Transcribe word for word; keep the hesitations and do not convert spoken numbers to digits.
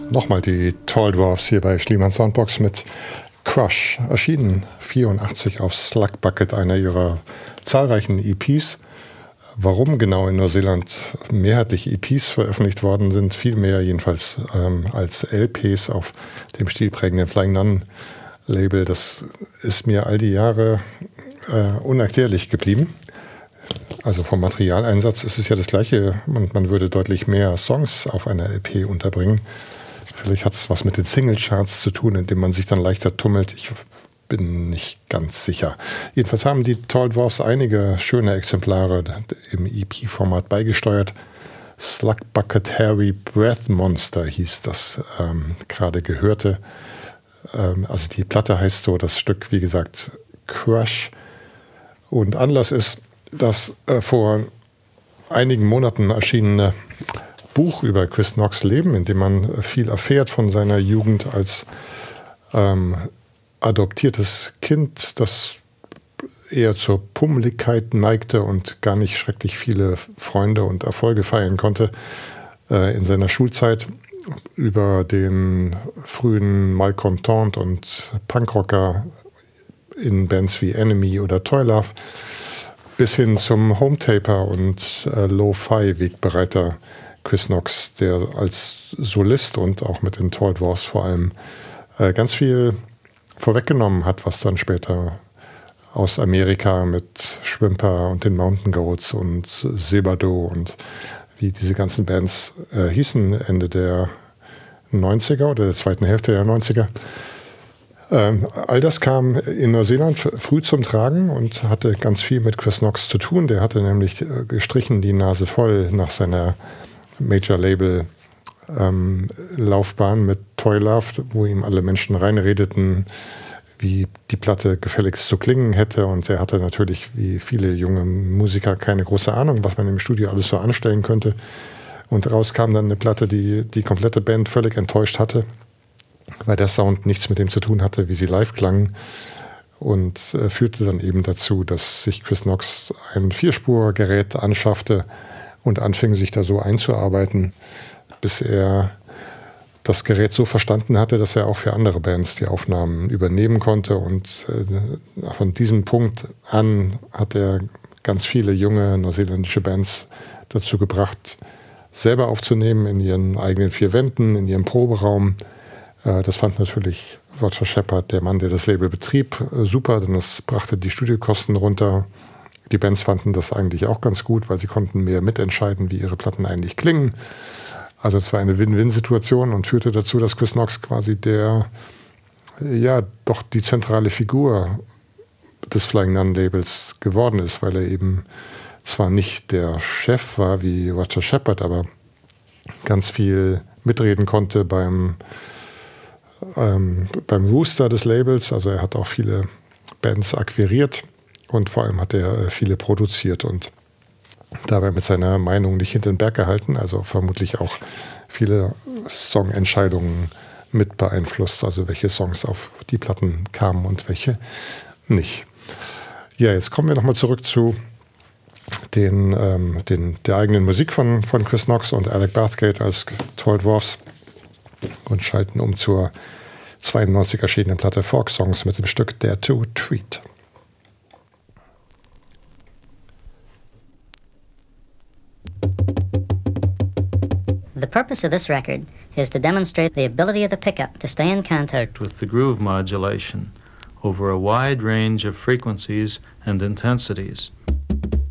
Nochmal die Tall Dwarfs hier bei Schliemann Soundbox mit Crush, erschienen vierundachtzig auf Slug Bucket, einer ihrer zahlreichen E Ps. Warum genau in Neuseeland mehrheitlich E Ps veröffentlicht worden sind, viel mehr jedenfalls ähm, als L Ps auf dem stilprägenden Flying Nun Label, das ist mir all die Jahre äh, unerklärlich geblieben. Also vom Materialeinsatz ist es ja das Gleiche und man würde deutlich mehr Songs auf einer L P unterbringen. Vielleicht hat es was mit den Singlecharts zu tun, indem man sich dann leichter tummelt. Ich bin nicht ganz sicher. Jedenfalls haben die Tall Dwarfs einige schöne Exemplare im E P-Format beigesteuert. Slug Bucket Hairy Breath Monster hieß das ähm, gerade gehörte. Ähm, also die Platte heißt so, das Stück, wie gesagt, Crush. Und Anlass ist das äh, vor einigen Monaten erschienene Buch über Chris Knox Leben, in dem man viel erfährt von seiner Jugend als ähm, adoptiertes Kind, das eher zur Pummeligkeit neigte und gar nicht schrecklich viele Freunde und Erfolge feiern konnte äh, in seiner Schulzeit, über den frühen Malcolm Taunt und Punkrocker in Bands wie Enemy oder Toy Love bis hin zum Hometaper und äh, Lo-Fi-Wegbereiter Chris Knox, der als Solist und auch mit den Tall Dwarfs vor allem äh, ganz viel vorweggenommen hat, was dann später aus Amerika mit Schwimper und den Mountain Goats und Sebado und wie diese ganzen Bands äh, hießen, Ende der neunziger oder der zweiten Hälfte der neunziger. Ähm, all das kam in Neuseeland früh zum Tragen und hatte ganz viel mit Chris Knox zu tun. Der hatte nämlich äh, gestrichen die Nase voll nach seiner Major-Label ähm, Laufbahn mit Toy Love, wo ihm alle Menschen reinredeten, wie die Platte gefälligst zu klingen hätte. Und er hatte natürlich, wie viele junge Musiker, keine große Ahnung, was man im Studio alles so anstellen könnte. Und raus kam dann eine Platte, die die komplette Band völlig enttäuscht hatte, weil der Sound nichts mit dem zu tun hatte, wie sie live klangen. Und äh, führte dann eben dazu, dass sich Chris Knox ein Vierspurgerät anschaffte und anfing, sich da so einzuarbeiten, bis er das Gerät so verstanden hatte, dass er auch für andere Bands die Aufnahmen übernehmen konnte. Und äh, von diesem Punkt an hat er ganz viele junge neuseeländische Bands dazu gebracht, selber aufzunehmen in ihren eigenen vier Wänden, in ihrem Proberaum. Äh, das fand natürlich Roger Shepard, der Mann, der das Label betrieb, äh, super, denn das brachte die Studiokosten runter. Die Bands fanden das eigentlich auch ganz gut, weil sie konnten mehr mitentscheiden, wie ihre Platten eigentlich klingen. Also es war eine Win-Win-Situation und führte dazu, dass Chris Knox quasi der, ja, doch die zentrale Figur des Flying Nun Labels geworden ist, weil er eben zwar nicht der Chef war wie Roger Shepard, aber ganz viel mitreden konnte beim, ähm, beim Rooster des Labels. Also er hat auch viele Bands akquiriert. Und vor allem hat er viele produziert und dabei mit seiner Meinung nicht hinter den Berg gehalten, also vermutlich auch viele Songentscheidungen mit beeinflusst, also welche Songs auf die Platten kamen und welche nicht. Ja, jetzt kommen wir nochmal zurück zu den, ähm, den, der eigenen Musik von, von Chris Knox und Alec Bathgate als Tall Dwarfs und schalten um zur zweiundneunzig erschienenen Platte Folk Songs mit dem Stück Dare to Treat. The purpose of this record is to demonstrate the ability of the pickup to stay in contact with the groove modulation over a wide range of frequencies and intensities.